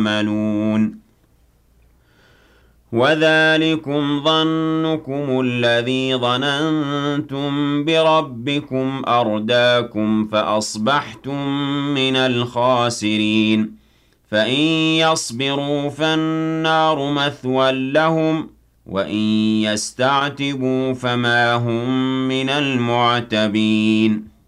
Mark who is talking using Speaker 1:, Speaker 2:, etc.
Speaker 1: تعملون وذلكم ظنكم الذي ظننتم بربكم أرداكم فأصبحتم من الخاسرين فإن يصبروا فالنار مثوى لهم وإن يستعتبوا فما هم من المعتبين